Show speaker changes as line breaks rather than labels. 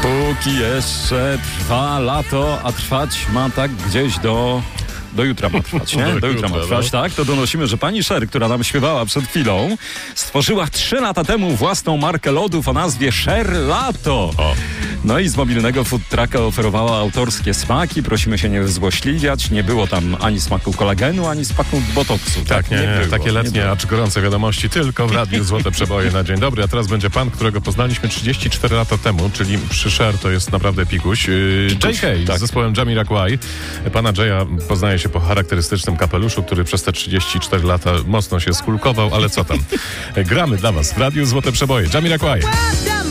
Póki jeszcze trwa lato, a trwać ma tak gdzieś do jutra ma trwać, nie? Do jutra ma trwać, tak? To donosimy, że pani Sher, która nam śpiewała przed chwilą, stworzyła 3 lata temu własną markę lodów o nazwie Sher Lato. No i z mobilnego food trucka oferowała autorskie smaki. Prosimy się nie złośliwiać. Nie było tam ani smaku kolagenu, ani smaku botoksu.
Tak, nie było, takie letnie, acz gorące wiadomości tylko w Radiu Złote Przeboje na dzień dobry. A teraz będzie pan, którego poznaliśmy 34 lata temu, czyli przy Sher to jest naprawdę pikuś. JK z zespołem Jamiroquai. Pana Jaya poznaje się po charakterystycznym kapeluszu, który przez te 34 lata mocno się skulkował, ale co tam. Gramy dla was w Radiu Złote Przeboje. Jamiroquai.